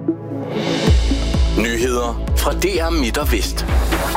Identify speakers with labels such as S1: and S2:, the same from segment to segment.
S1: Nyheder fra DR Midt og Vest.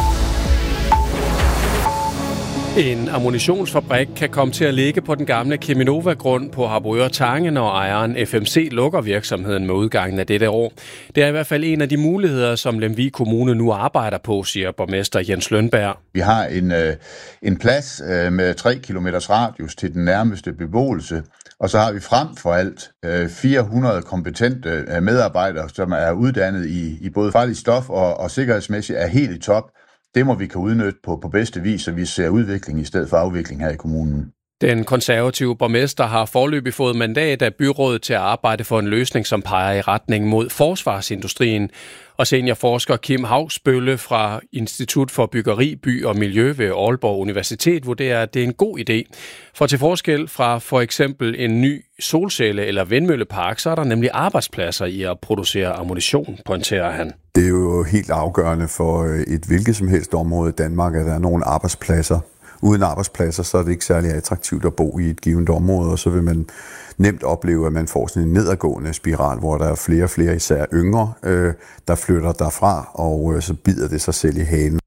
S2: En ammunitionsfabrik kan komme til at ligge på den gamle Cheminova-grund på Harboøre Tange, når ejeren FMC lukker virksomheden med udgangen af dette år. Det er i hvert fald en af de muligheder, som Lemvig Kommune nu arbejder på, siger borgmester Jens Lønberg.
S3: Vi har en plads med 3 kilometers radius til den nærmeste beboelse, og så har vi frem for alt 400 kompetente medarbejdere, som er uddannet i både farligt stof og sikkerhedsmæssigt er helt i top. Det må vi kan udnytte på bedste vis, så vi ser udvikling i stedet for afvikling her i kommunen.
S2: Den konservative borgmester har foreløbig fået mandat af byrådet til at arbejde for en løsning, som peger i retning mod forsvarsindustrien. Og seniorforsker Kim Hausbølle fra Institut for Byggeri, By og Miljø ved Aalborg Universitet vurderer, at det er en god idé. For til forskel fra for eksempel en ny solcelle- eller vindmøllepark, så er der nemlig arbejdspladser i at producere ammunition, pointerer han.
S4: Det er jo helt afgørende for et hvilket som helst område i Danmark, at der er nogle arbejdspladser. Uden arbejdspladser, så er det ikke særlig attraktivt at bo i et givet område, og så vil man nemt opleve, at man får sådan en nedadgående spiral, hvor der er flere og flere, især yngre, der flytter derfra, og så bider det sig selv i halen.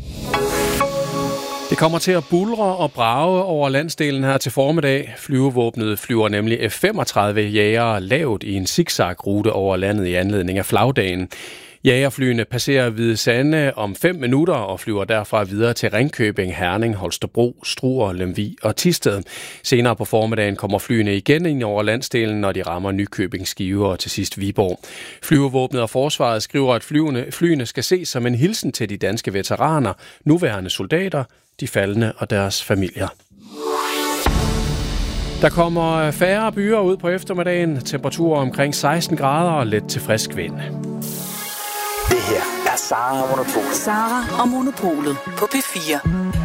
S2: Det kommer til at buldre og brage over landsdelen her til formiddag. Flyvevåbnet flyver nemlig F-35 jægere lavt i en zigzag-rute over landet i anledning af flagdagen. Jagerflyene passerer Hvide Sande om 5 minutter og flyver derfra videre til Ringkøbing, Herning, Holstebro, Struer, Lemvig og Thisted. Senere på formiddagen kommer flyene igen ind over landsdelen, når de rammer Nykøbing, Skive og til sidst Viborg. Flyvevåbnet og forsvaret skriver, at flyene skal ses som en hilsen til de danske veteraner, nuværende soldater, de faldne og deres familier. Der kommer færre byer ud på eftermiddagen, temperaturer omkring 16 grader og let til frisk vind.
S1: Det her er Sara og Monopolet.
S5: Sara og Monopolet på P4.